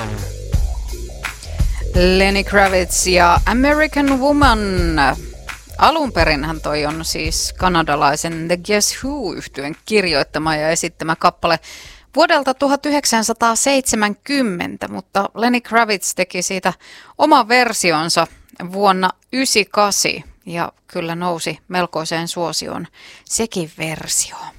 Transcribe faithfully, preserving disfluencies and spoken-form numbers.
Lenny Kravitz ja American Woman. Alunperinhän toi on siis kanadalaisen The Guess Who-yhtyeen kirjoittama ja esittämä kappale vuodelta tuhatyhdeksänsataaseitsemänkymmentä, mutta Lenny Kravitz teki siitä oman versionsa vuonna yhdeksänkymmentäkahdeksan ja kyllä nousi melkoiseen suosioon sekin versio.